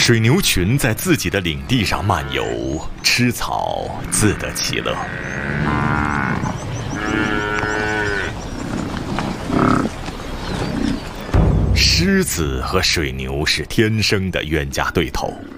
水牛群在自己的领地上漫游，吃草，自得其乐。狮子和水牛是天生的冤家对头，